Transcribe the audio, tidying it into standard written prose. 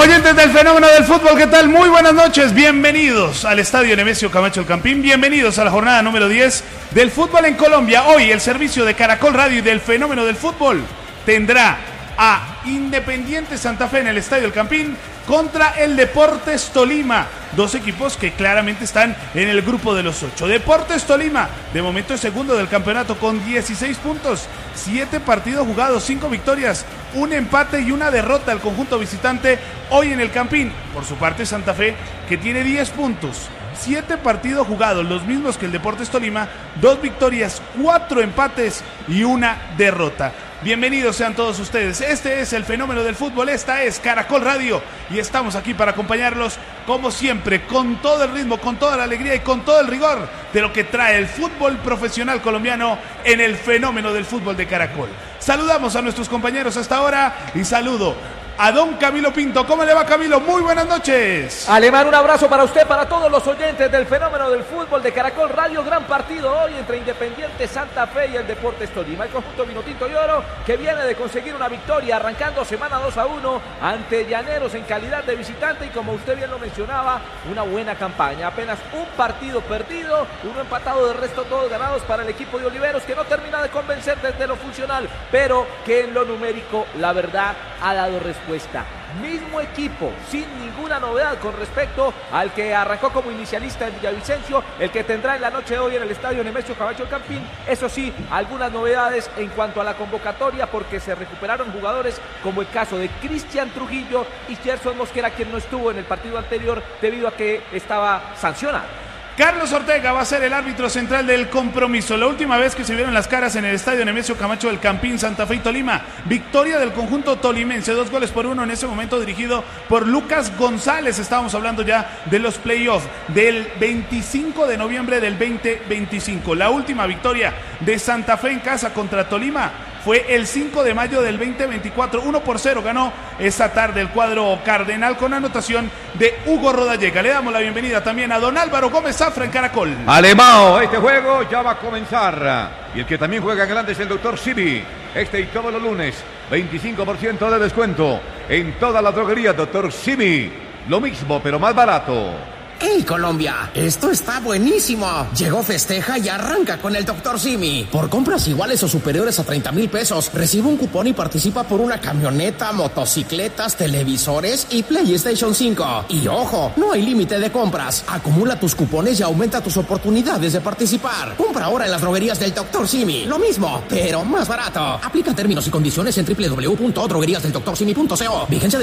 Oyentes del fenómeno del fútbol, ¿qué tal? Muy buenas noches, bienvenidos al Estadio Nemesio Camacho El Campín, bienvenidos a la jornada número 10 del fútbol en Colombia. Hoy el servicio de Caracol Radio y del fenómeno del fútbol tendrá a Independiente Santa Fe en el Estadio El Campín contra el Deportes Tolima, dos equipos que claramente están en el grupo de los 8. Deportes Tolima, de momento es segundo del campeonato con 16 puntos, 7 partidos jugados, 5 victorias, un empate y una derrota al conjunto visitante hoy en el Campín. Por su parte Santa Fe, que tiene 10 puntos, 7 partidos jugados, los mismos que el Deportes Tolima, 2 victorias, 4 empates y una derrota. Bienvenidos sean todos ustedes, este es el fenómeno del fútbol, esta es Caracol Radio y estamos aquí para acompañarlos como siempre, con todo el ritmo, con toda la alegría y con todo el rigor de lo que trae el fútbol profesional colombiano en el fenómeno del fútbol de Caracol. Saludamos a nuestros compañeros hasta ahora y saludo a don Camilo Pinto. ¿Cómo le va, Camilo? Muy buenas noches. Alemán, un abrazo para usted, para todos los oyentes del fenómeno del fútbol de Caracol Radio. Gran partido hoy entre Independiente Santa Fe y el Deportes Tolima. El conjunto Vinotinto y Oro que viene de conseguir una victoria arrancando semana 2-1 ante Llaneros en calidad de visitante y como usted bien lo mencionaba, una buena campaña. Apenas un partido perdido, uno empatado, del resto todos ganados para el equipo de Oliveros, que no termina de convencer desde lo funcional, pero que en lo numérico la verdad ha dado respuesta. Mismo equipo, sin ninguna novedad con respecto al que arrancó como inicialista en Villavicencio, el que tendrá en la noche de hoy en el Estadio Nemesio Camacho El Campín. Eso sí, algunas novedades en cuanto a la convocatoria, porque se recuperaron jugadores como el caso de Cristian Trujillo y Gerson Mosquera, quien no estuvo en el partido anterior debido a que estaba sancionado. Carlos Ortega va a ser el árbitro central del compromiso. La última vez que se vieron las caras en el Estadio Nemesio Camacho del Campín, Santa Fe y Tolima. Victoria del conjunto tolimense, 2-1 en ese momento, dirigido por Lucas González. Estábamos hablando ya de los playoffs del 25 de noviembre del 2025. La última victoria de Santa Fe en casa contra Tolima fue el 5 de mayo del 2024. 1-0 ganó esta tarde el cuadro cardenal con anotación de Hugo Rodallega. Le damos la bienvenida también a don Álvaro Gómez Zafra en Caracol. Alemão, este juego ya va a comenzar. Y el que también juega en grande es el Dr. Simi. Este y todos los lunes, 25% de descuento en toda la droguería Dr. Simi. Lo mismo, pero más barato. ¡Hey, Colombia! Esto está buenísimo. Llegó, festeja y arranca con el Dr. Simi. Por compras iguales o superiores a 30,000 pesos, recibe un cupón y participa por una camioneta, motocicletas, televisores y PlayStation 5. Y ojo, no hay límite de compras. Acumula tus cupones y aumenta tus oportunidades de participar. Compra ahora en las droguerías del Dr. Simi. Lo mismo, pero más barato. Aplica términos y condiciones en www.drogueriasdeldoctorsimi.co. Vigencia